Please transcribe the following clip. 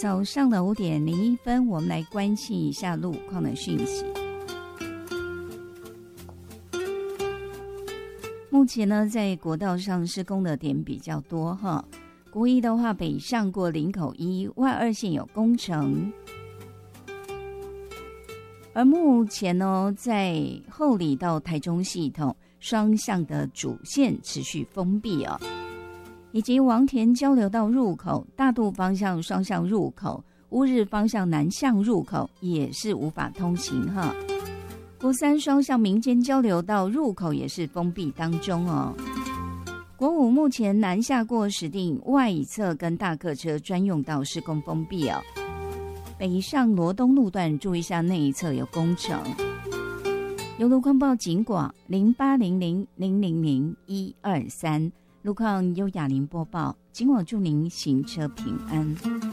早上的5:01，我们来关心一下路况的讯息。目前呢，在国道上施工的点比较多哈。国一的话，北上过林口一外二线有工程，而目前呢，在后里到台中系统双向的主线持续封闭哦，以及王田交流道入口、大肚方向双向入口、乌日方向南向入口也是无法通行哈。国三双向民间交流道入口也是封闭当中哦。国五目前南下过石碇外侧跟大客车专用道施工封闭哦。北上罗东路段注意一下那一侧有工程。有路况报警广0800000123，路况由雅玲播报，警广祝您行车平安。